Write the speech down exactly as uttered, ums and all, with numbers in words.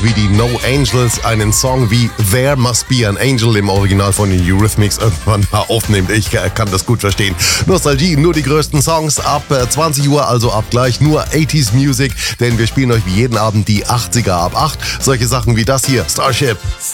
wie die No Angels einen Song wie There Must Be an Angel im Original von den Eurythmics irgendwann mal aufnimmt. Ich kann das gut verstehen. Nostalgie, nur die größten Songs ab zwanzig Uhr, also ab gleich nur achtziger Music, denn wir spielen euch wie jeden Abend die achtziger ab acht. Solche Sachen wie das hier, Starship.